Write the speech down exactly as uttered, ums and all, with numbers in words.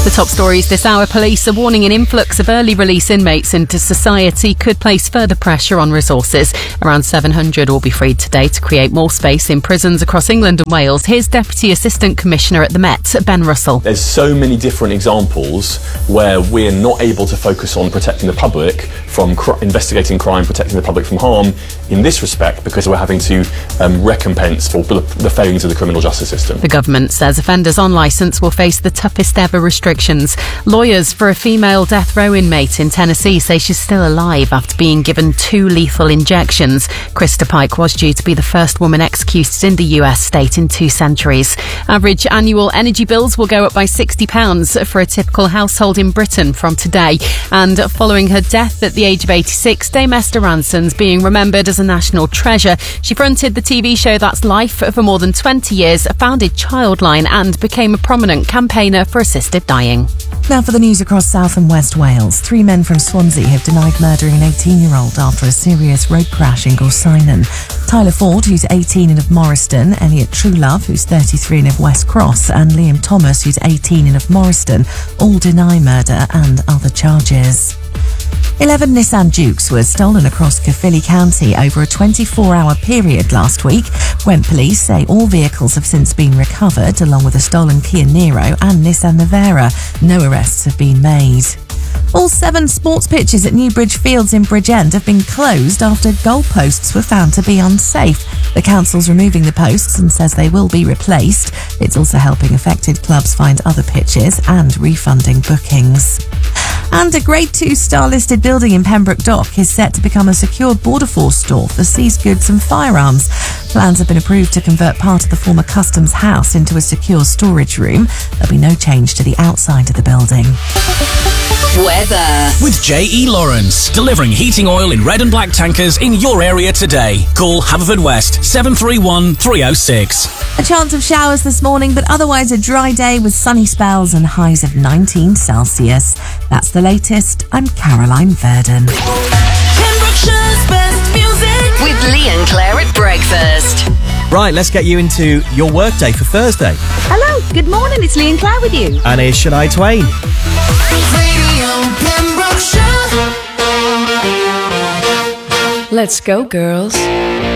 The top stories this hour. Police are warning an influx of early release inmates into society could place further pressure on resources. Around seven hundred will be freed today to create more space in prisons across England and Wales. Here's Deputy Assistant Commissioner at the Met, Ben Russell. There's so many different examples where we're not able to focus on protecting the public from cr- investigating crime, protecting the public from harm in this respect, because we're having to um, recompense for the failings of the criminal justice system. The government says offenders on licence will face the toughest ever restrictions. Lawyers for a female death row inmate in Tennessee say she's still alive after being given two lethal injections. Krista Pike was due to be the first woman executed in the U S state in two centuries. Average annual energy bills will go up by sixty pounds for a typical household in Britain from today. And following her death at the age of eighty-six, Dame Esther Rannsson's being remembered as a national treasure. She fronted the T V show That's Life for more than twenty years, founded Childline and became a prominent campaigner for assisted dying. Now for the news across South and West Wales. Three men from Swansea have denied murdering an eighteen-year-old after a serious road crash in Gorsinan. Tyler Ford, who's eighteen and of Morriston, Elliot Truelove, who's thirty-three and of West Cross, and Liam Thomas, who's eighteen and of Morriston, all deny murder and other charges. Eleven Nissan Dukes were stolen across Caerphilly County over a twenty-four hour period last week. Went police say all vehicles have since been recovered, along with a stolen Kia Niro and Nissan Navara. No arrests have been made. All seven sports pitches at Newbridge Fields in Bridgend have been closed after goalposts were found to be unsafe. The council's removing the posts and says they will be replaced. It's also helping affected clubs find other pitches and refunding bookings. And a Grade two star-listed building in Pembroke Dock is set to become a secure Border Force store for seized goods and firearms. Plans have been approved to convert part of the former Customs house into a secure storage room. There'll be no change to the outside of the building. Weather. With J E Lawrence, delivering heating oil in red and black tankers in your area today. Call Haverfordwest seven three one, three oh six. A chance of showers this morning, but otherwise a dry day with sunny spells and highs of nineteen Celsius. That's the latest. I'm Caroline Verdon. Pembrokeshire's best music. With Lee and Claire at breakfast. Right, let's get you into your workday for Thursday. Hello, good morning, it's Lee and Claire with you. And here's Shania Twain. Radio Pembrokeshire. Let's go, girls.